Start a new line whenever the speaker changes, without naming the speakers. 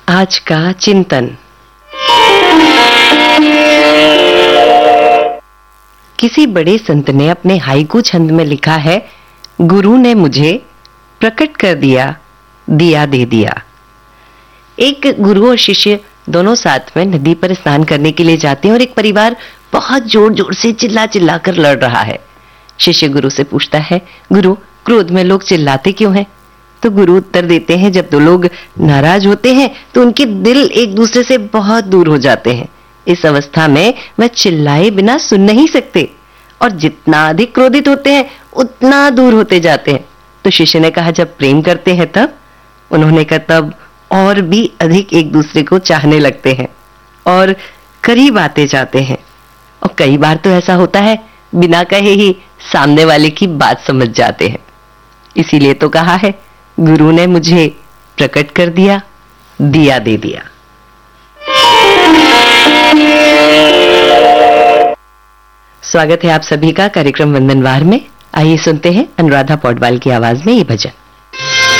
आज का चिंतन। किसी बड़े संत ने अपने हाइकू छंद में लिखा है, गुरु ने मुझे प्रकट कर दिया, दिया दे दिया। एक गुरु और शिष्य दोनों साथ में नदी पर स्नान करने के लिए जाते हैं और एक परिवार बहुत जोर जोर से चिल्ला चिल्ला कर लड़ रहा है। शिष्य गुरु से पूछता है, गुरु, क्रोध में लोग चिल्लाते क्यों हैं? तो गुरु उत्तर देते हैं, जब दो लोग नाराज होते हैं तो उनके दिल एक दूसरे से बहुत दूर हो जाते हैं। इस अवस्था में वह चिल्लाए बिना सुन नहीं सकते और जितना अधिक क्रोधित होते हैं उतना दूर होते जाते हैं। तो शिष्य ने कहा, जब प्रेम करते हैं तब? उन्होंने कहा, तब और भी अधिक एक दूसरे को चाहने लगते हैं और करीब आते जाते हैं। और कई बार तो ऐसा होता है, बिना कहे ही सामने वाले की बात समझ जाते हैं। इसीलिए तो कहा है, गुरु ने मुझे प्रकट कर दिया, दिया दे दिया। स्वागत है आप सभी का कार्यक्रम वंदनवार में। आइए सुनते हैं अनुराधा पौडवाल की आवाज में ये भजन।